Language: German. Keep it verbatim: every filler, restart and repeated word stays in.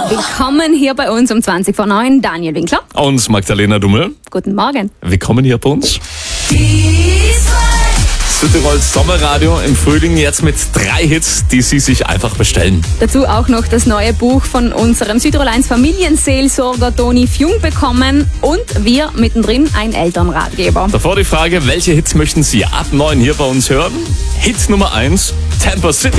Willkommen hier bei uns um zwanzig vor neun, Daniel Winkler. Und Magdalena Dummel. Guten Morgen. Willkommen hier bei uns. Südtirols Sommerradio im Frühling jetzt mit drei Hits, die Sie sich einfach bestellen. Dazu auch noch das neue Buch von unserem Südtirol eins Familienseelsorger Toni Fjung bekommen und wir mittendrin ein Elternratgeber. Davor die Frage, welche Hits möchten Sie ab neun hier bei uns hören? Hit Nummer eins, Tampa City.